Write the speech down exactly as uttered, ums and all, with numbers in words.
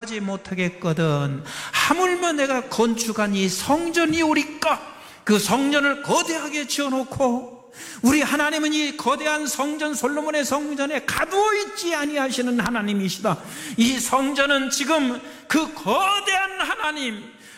들어가지 못하겠거든. 하물며 내가 건축한 이 성전이 오리까? 그 성전을 거대하게 지어놓고, 우리 하나님은 이 거대한 성전, 솔로몬의 성전에 가두어 있지 아니하시는 하나님이시다. 이 성전은 지금 그 거대한 하나님,